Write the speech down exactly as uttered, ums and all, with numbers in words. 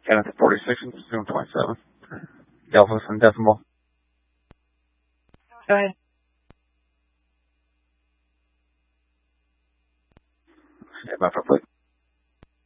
Kenneth forty-six and Zoom twenty-seven. Delphos and Decimal. Go ahead. Stand by for plate.